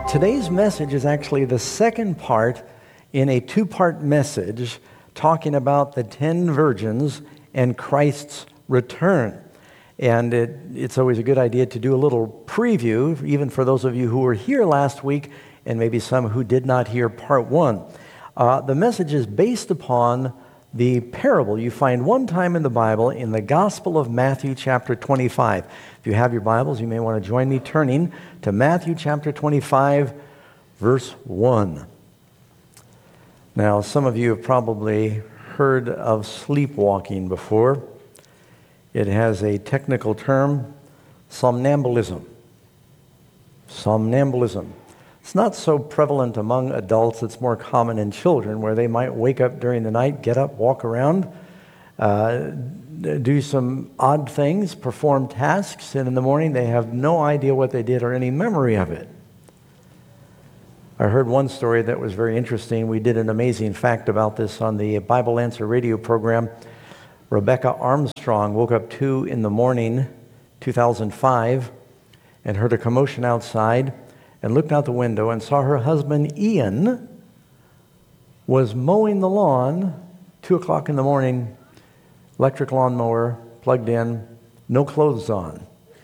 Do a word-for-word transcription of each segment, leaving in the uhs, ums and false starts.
Today's message is actually the second part in a two-part message talking about the ten virgins and Christ's return. And it, it's always a good idea to do a little preview, even for those of you who were here last week and maybe some who did not hear part one. Uh, the message is based upon the parable you find one time in the Bible in the Gospel of Matthew chapter twenty-five. If you have your Bibles, you may want to join me turning to Matthew chapter twenty-five, verse one. Now, some of you have probably heard of sleepwalking before. It has a technical term, somnambulism. Somnambulism. It's not so prevalent among adults. It's more common in children, where they might wake up during the night, get up, walk around, uh, do some odd things, perform tasks, and in the morning they have no idea what they did or any memory of it. I heard one story that was very interesting. We did an amazing fact about this on the Bible Answer radio program. Rebecca Armstrong woke up two in the morning, two thousand five, and heard a commotion outside, and looked out the window and saw her husband Ian was mowing the lawn, two o'clock in the morning, electric lawnmower, plugged in, no clothes on.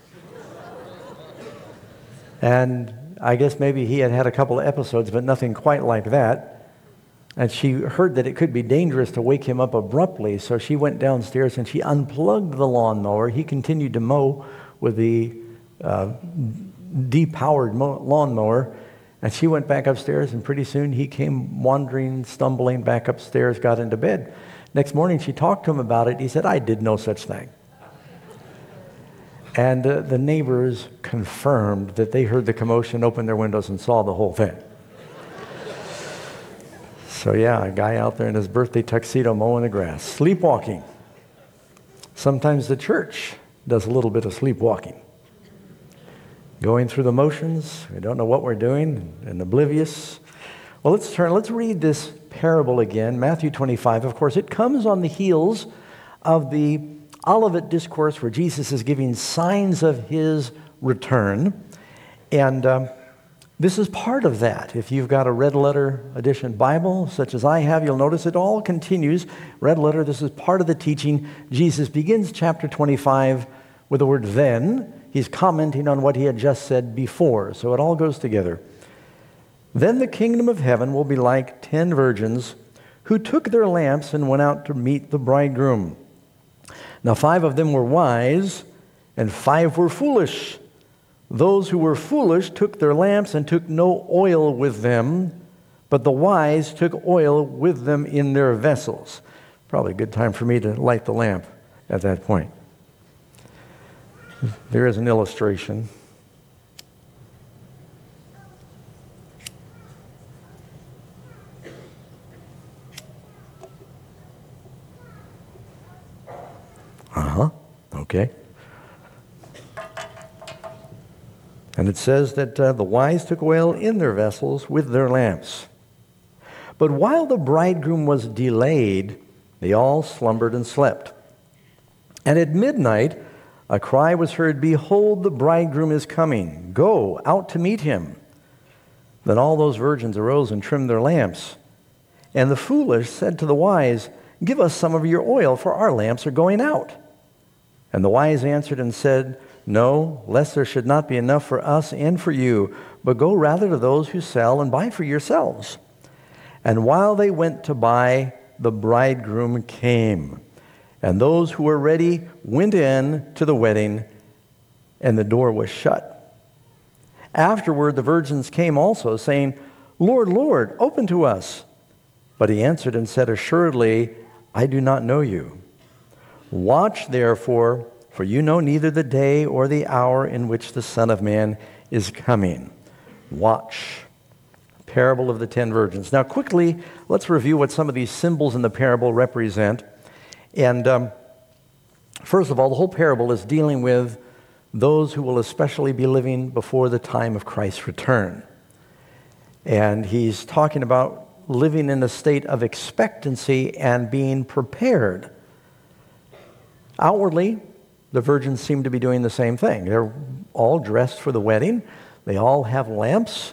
And I guess maybe he had had a couple of episodes, but nothing quite like that. And she heard that it could be dangerous to wake him up abruptly, so she went downstairs and she unplugged the lawnmower. He continued to mow with the uh, depowered mo- lawnmower, and she went back upstairs, and pretty soon he came wandering, stumbling back upstairs, got into bed. Next morning she talked to him about it. He said, "I did no such thing." And uh, the neighbors confirmed that they heard the commotion, opened their windows, and saw the whole thing. So yeah, a guy out there in his birthday tuxedo mowing the grass. Sleepwalking. Sometimes the church does a little bit of sleepwalking. Going through the motions, we don't know what we're doing, and oblivious. Well, let's turn, let's read this parable again, Matthew twenty-five. Of course, it comes on the heels of the Olivet Discourse, where Jesus is giving signs of his return. And um, this is part of that. If you've got a red letter edition Bible, such as I have, you'll notice it all continues. Red letter, this is part of the teaching. Jesus begins chapter twenty-five with the word then. He's commenting on what he had just said before, so it all goes together. Then the kingdom of heaven will be like ten virgins who took their lamps and went out to meet the bridegroom. Now five of them were wise, and five were foolish. Those who were foolish took their lamps and took no oil with them, but the wise took oil with them in their vessels. Probably a good time for me to light the lamp at that point. There is an illustration. Uh-huh. Okay. And it says that uh, the wise took oil in their vessels with their lamps. But while the bridegroom was delayed, they all slumbered and slept. And at midnight, a cry was heard, "Behold, the bridegroom is coming. Go out to meet him." Then all those virgins arose and trimmed their lamps. And the foolish said to the wise, "Give us some of your oil, for our lamps are going out." And the wise answered and said, "No, lest there should not be enough for us and for you, but go rather to those who sell and buy for yourselves." And while they went to buy, the bridegroom came. And those who were ready went in to the wedding, and the door was shut. Afterward, the virgins came also, saying, "Lord, Lord, open to us." But he answered and said, "Assuredly, I do not know you. Watch therefore, for you know neither the day or the hour in which the Son of Man is coming." Watch. Parable of the ten virgins. Now quickly, let's review what some of these symbols in the parable represent. And um, first of all, the whole parable is dealing with those who will especially be living before the time of Christ's return. And he's talking about living in a state of expectancy and being prepared. Outwardly, the virgins seem to be doing the same thing. They're all dressed for the wedding. They all have lamps.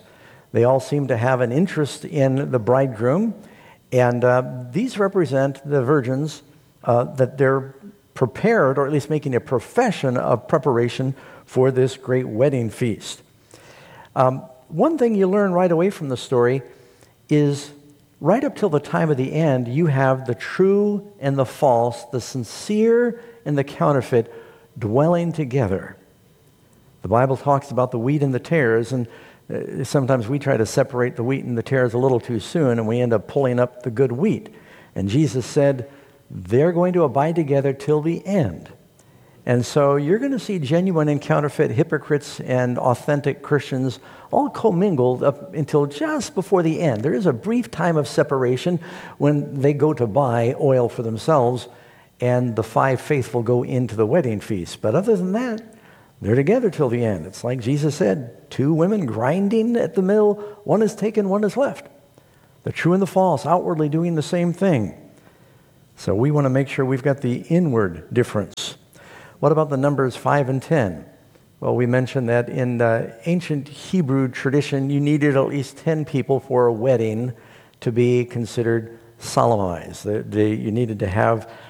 They all seem to have an interest in the bridegroom, and uh, these represent the virgins uh, that they're prepared, or at least making a profession of preparation for this great wedding feast. Um, one thing you learn right away from the story is right up till the time of the end, you have the true and the false, the sincere and the counterfeit dwelling together. The Bible talks about the wheat and the tares, and uh, sometimes we try to separate the wheat and the tares a little too soon, and we end up pulling up the good wheat. And Jesus said, they're going to abide together till the end. And so you're going to see genuine and counterfeit hypocrites and authentic Christians all commingled up until just before the end. There is a brief time of separation when they go to buy oil for themselves, and the five faithful go into the wedding feast. But other than that, they're together till the end. It's like Jesus said, two women grinding at the mill, one is taken, one is left. The true and the false, outwardly doing the same thing. So we want to make sure we've got the inward difference. What about the numbers five and ten? Well, we mentioned that in the ancient Hebrew tradition, you needed at least ten people for a wedding to be considered solemnized. The, the, you needed to have